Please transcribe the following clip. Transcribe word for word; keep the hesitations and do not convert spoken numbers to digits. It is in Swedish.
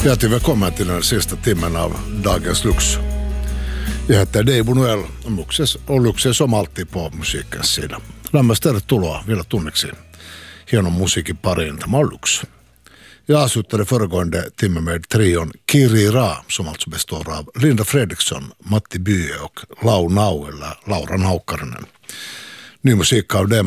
Hjärtligt välkommen till den sista timmen av dagens Lux. Jag heter Dave Bonuel och Lux är som alltid på musikens sida. Lämmäs tervetuloa vielä tunniksi hienon musiikin pariin. Tämä on Lux. Jag avslutade föregående timme med trion Kirira, som alltså består av Linda Fredriksson, Matti Bye och Lau Nau eller Laura Naukkarinen. Ny musik av dem